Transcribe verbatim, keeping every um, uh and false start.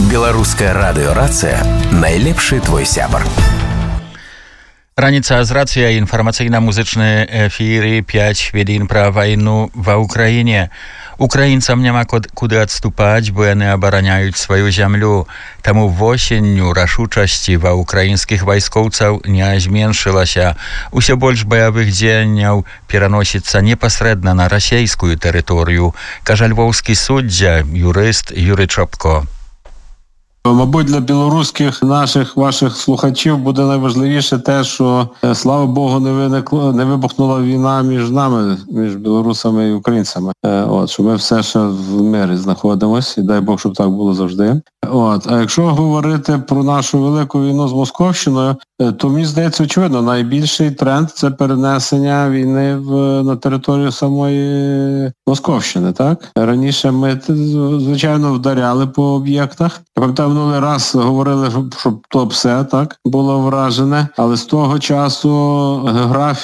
Беларускае радыё «Рацыя» – найлепшы твой сябар. Раніца з «Рацыя», інфармацыйна-музычныя эфіры, пяць хвілін пра вайну ва ўкраіне. Украінцам няма куды адступаць, бо яны абараняюць сваю зямлю. Таму восенню рашучасці ва ўкраінскіх вайскоўцаў не зменшылася. Усё больш баявых дзеянняў пераносіцца непасрэдна на расійскую тэрыторыю, кажа львоўскі суддзя, юрыст Юрий Чопко. Мабуть, для білоруських наших, ваших слухачів буде найважливіше те, що, слава Богу, не виникла, не вибухнула війна між нами, між білорусами і українцями. От, що ми все ще в мирі знаходимося, і дай Бог, щоб так було завжди. От, а якщо говорити про нашу велику війну з Московщиною, то мені здається, очевидно, найбільший тренд – це перенесення війни в, на територію самої Московщини, так? Раніше ми, звичайно, вдаряли по об'єктах. Я пам'ятаю, минулий раз говорили, що то все, так, було вражене, але з того часу географія